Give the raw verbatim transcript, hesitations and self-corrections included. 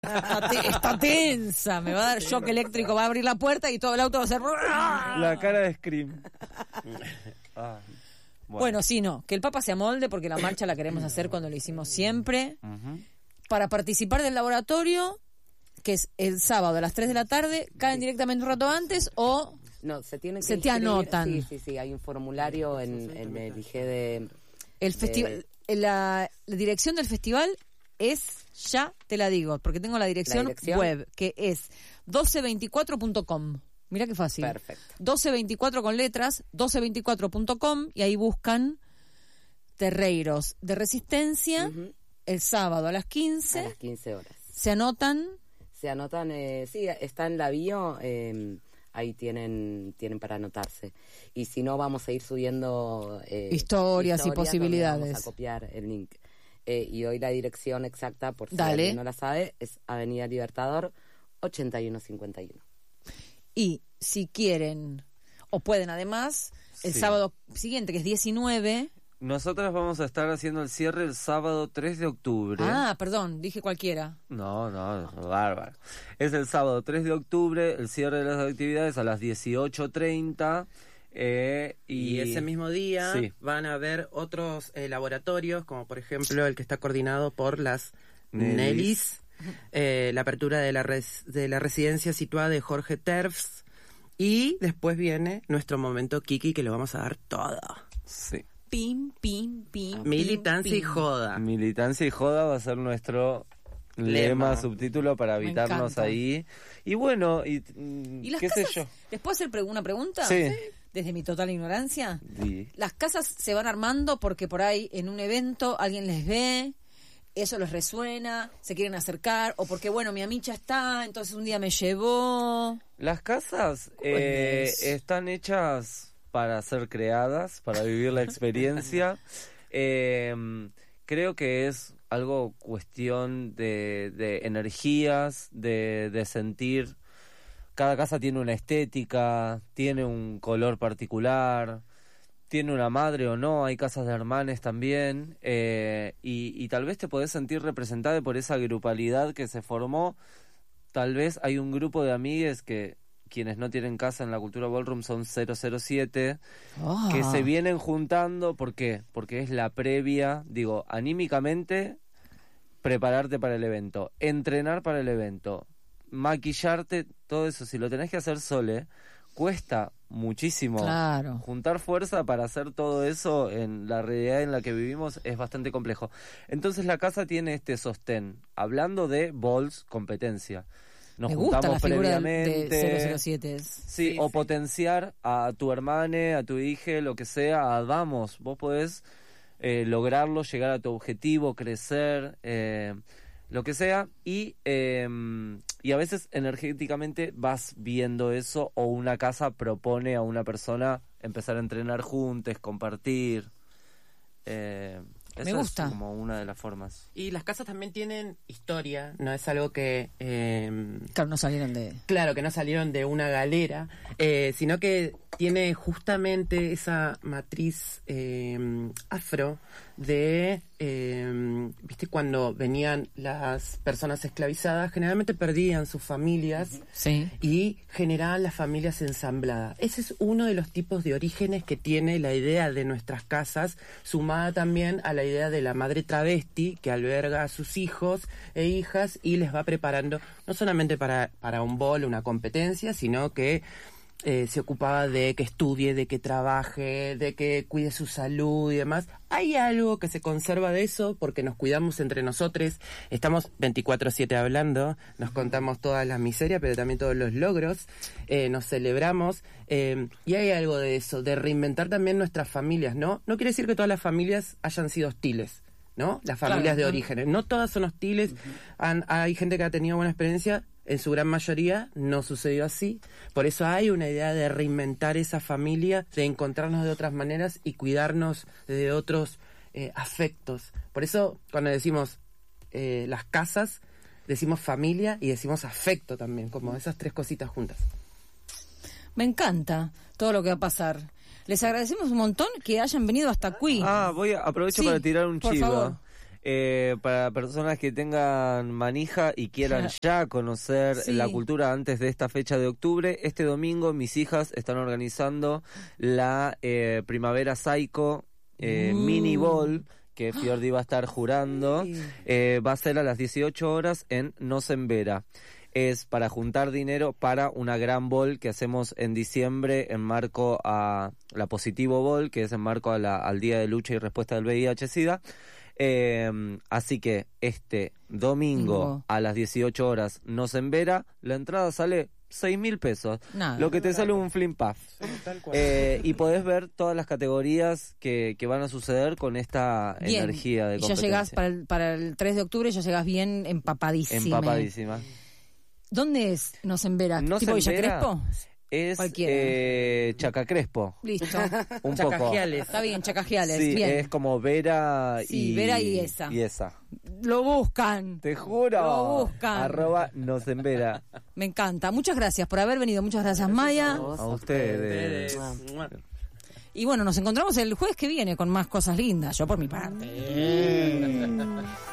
Está, te- está tensa, me va a dar shock eléctrico, va a abrir la puerta y todo el auto va a hacer... La cara de Scream. Ah, Bueno. bueno. sí, no, que el Papa se amolde porque la marcha la queremos hacer cuando lo hicimos siempre. Ujú. Para participar del laboratorio, que es el sábado a las tres de la tarde, caen directamente un rato antes o... No, se tienen que Se te inscribir. anotan. Sí, sí, sí, hay un formulario en, en el I G de... El festival, la, la dirección del festival es, ya te la digo, porque tengo la dirección, ¿La dirección? web, que es doce veinticuatro punto com. Mira qué fácil. Perfecto. doce veinticuatro con letras, doce veinticuatro punto com, y ahí buscan Terreiros de Resistencia, Ujú. el sábado a las quince, A las quince horas. se anotan. Se anotan, eh, sí, está en la bio, eh, ahí tienen tienen para anotarse. Y si no, vamos a ir subiendo... eh, Historias y donde posibilidades. Vamos a copiar el link. Eh, y hoy la dirección exacta, por si Dale. alguien no la sabe, es Avenida Libertador ochenta y uno cincuenta y uno. Y si quieren, o pueden además, el Sí. sábado siguiente, que es diecinueve... Nosotros vamos a estar haciendo el cierre el sábado tres de octubre. Ah, perdón, dije cualquiera. No, no, bárbaro. Es el sábado tres de octubre, el cierre de las actividades a las dieciocho treinta. Eh, y... Y ese mismo día Sí. van a haber otros eh, laboratorios, como por ejemplo el que está coordinado por las Nelis. Nelis, eh, la apertura de la, res- de la residencia situada de Jorge Terfs, y después viene nuestro momento Kiki, que lo vamos a dar todo. Sí. Pim, pim, pim. Militancia pim, y pim. joda. Militancia y joda va a ser nuestro lema, Lema. subtítulo para Me evitarnos encanta. ahí. Y bueno, y, mm, ¿Y las qué casas? sé yo. ¿Les puedo hacer pre- una pregunta? Sí. Desde mi total ignorancia. Sí. Las casas se van armando porque por ahí en un evento alguien les ve, eso les resuena, se quieren acercar, o porque, bueno, mi amicha está, entonces un día me llevó. Las casas ¿Cómo eh, es? están hechas para ser creadas, para vivir la experiencia. Eh, creo que es algo cuestión de, de energías, de, de sentir. Cada casa tiene una estética, tiene un color particular, tiene una madre o no, hay casas de hermanes también, eh, y, y tal vez te podés sentir representada por esa grupalidad que se formó. Tal vez hay un grupo de amigues que, quienes no tienen casa en la cultura ballroom, son cero cero siete, Ah. que se vienen juntando. ¿Por qué? Porque es la previa, digo, anímicamente, prepararte para el evento, entrenar para el evento, maquillarte, todo eso. Si lo tenés que hacer sole, cuesta muchísimo. Claro. Juntar fuerza para hacer todo eso en la realidad en la que vivimos es bastante complejo. Entonces la casa tiene este sostén. Hablando de balls, competencia. Nos Me gusta juntamos la figura del- previamente. de cero cero siete. Sí, Sí, o sí. potenciar a tu hermane, a tu hija, lo que sea, a vamos, vos podés eh, lograrlo, llegar a tu objetivo, crecer, eh, lo que sea, y, eh, y a veces energéticamente vas viendo eso, o una casa propone a una persona empezar a entrenar juntos, compartir. Eh, Me esa gusta. es como una de las formas. Y las casas también tienen historia, no es algo que... eh, Claro, no salieron de... Claro, que no salieron de una galera, eh, sino que tiene justamente esa matriz eh, afro de, eh, viste, cuando venían las personas esclavizadas, generalmente perdían sus familias Sí. y generaban las familias ensambladas. Ese es uno de los tipos de orígenes que tiene la idea de nuestras casas, sumada también a la idea de la madre travesti que alberga a sus hijos e hijas y les va preparando no solamente para, para un bol, una competencia, sino que eh, se ocupaba de que estudie, de que trabaje, de que cuide su salud y demás. Hay algo que se conserva de eso porque nos cuidamos entre nosotros, estamos veinticuatro siete hablando, nos contamos todas las miserias, pero también todos los logros, eh, nos celebramos, eh, y hay algo de eso, de reinventar también nuestras familias, ¿no? No quiere decir que todas las familias hayan sido hostiles, ¿no? Las familias Claro, de ¿no? orígenes, no todas son hostiles, han- hay gente que ha tenido buena experiencia, en su gran mayoría no sucedió así, por eso hay una idea de reinventar esa familia, de encontrarnos de otras maneras y cuidarnos de otros eh, afectos. Por eso cuando decimos eh, las casas, decimos familia y decimos afecto también, como esas tres cositas juntas. Me encanta todo lo que va a pasar. Les agradecemos un montón que hayan venido hasta aquí. Ah, voy a, aprovecho Sí, para tirar un por chivo. favor. Eh, para personas que tengan manija y quieran ya conocer Sí. la cultura antes de esta fecha de octubre, este domingo mis hijas están organizando la eh, Primavera Psycho eh, Mm. Mini Ball, que Fiordi va a estar jurando. Sí. Eh, va a ser a las dieciocho horas en Nosembera. Es para juntar dinero para una gran ball que hacemos en diciembre en marco a la Positivo Ball, que es en marco a la, al Día de Lucha y Respuesta del V I H-Sida. Eh, así que este domingo Domingo. a las dieciocho horas Nosembera, la entrada sale seis mil pesos. Nada. Lo que te sale un flim puff. Tal cual. Eh, y podés ver todas las categorías que, que van a suceder con esta Bien. energía de Y ya competencia. llegás para el, para el tres de octubre, ya llegás bien empapadísima. Empapadísima. ¿Dónde es Nosembera? Nosembera ¿Tipo Villa Crespo? Es Cualquiera. eh, Chacacrespo. Listo. Un poco. Chacajiales. Está bien, Chacajiales. Sí, bien. es como Vera Sí, y... Vera y esa. Y esa. Lo buscan. Te juro. Lo buscan. Arroba Nosembera. Me encanta. Muchas gracias por haber venido. Muchas gracias, Maya. A ustedes. Y bueno, nos encontramos el jueves que viene con más cosas lindas. Yo por mi parte.